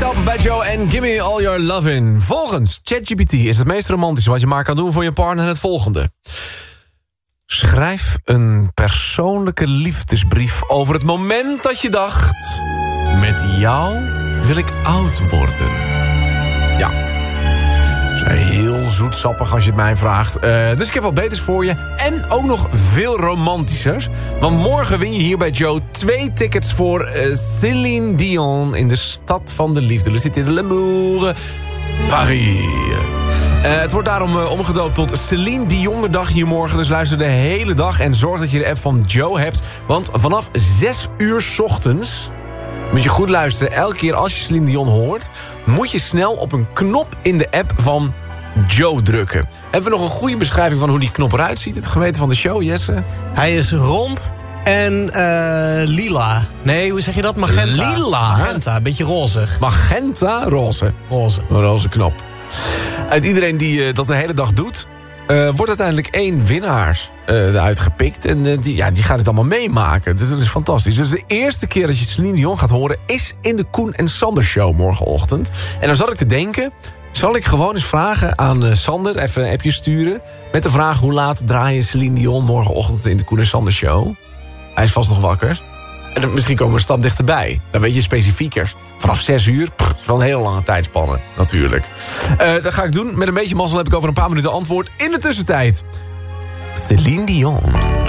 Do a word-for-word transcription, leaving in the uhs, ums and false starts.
Up bij Joe en Gimme All Your Lovin'. Volgens ChatGPT is het meest romantische wat je maar kan doen voor je partner het volgende. Schrijf een persoonlijke liefdesbrief over het moment dat je dacht... met jou wil ik oud worden. Ja. Dat is heel zoetsappig als je het mij vraagt. Uh, dus ik heb wat beters voor je. En ook nog veel romantischers. Want morgen win je hier bij Joe twee tickets voor uh, Céline Dion... in de stad van de liefde. Le Cité de l'amour, Paris. Uh, het wordt daarom uh, omgedoopt tot Céline Dionderdag hier morgen. Dus luister de hele dag en zorg dat je de app van Joe hebt. Want vanaf zes uur 's ochtends... moet je goed luisteren. Elke keer als je Céline Dion hoort... moet je snel op een knop in de app van Joe drukken. Hebben we nog een goede beschrijving van hoe die knop eruit ziet? Het geweten van de show, Jesse? Hij is rond en uh, lila. Nee, hoe zeg je dat? Magenta. Lila? Magenta, een beetje rozig. Magenta, roze. Roze. Een roze knop. Uit iedereen die uh, dat de hele dag doet... Uh, wordt uiteindelijk één winnaar uh, eruit gepikt. En uh, die, ja, die gaat het allemaal meemaken. Dus dat is fantastisch. Dus de eerste keer dat je Céline Dion gaat horen... is in de Koen en Sander Show morgenochtend. En dan zat ik te denken... zal ik gewoon eens vragen aan uh, Sander... even een appje sturen... met de vraag hoe laat draai je Céline Dion morgenochtend... in de Koen en Sander Show. Hij is vast nog wakker. En dan, misschien komen we een stap dichterbij. Dan weet je specifieker. Vanaf zes uur, pff, is wel een hele lange tijdspanne, natuurlijk. Uh, dat ga ik doen. Met een beetje mazzel heb ik over een paar minuten antwoord. In de tussentijd, Céline Dion.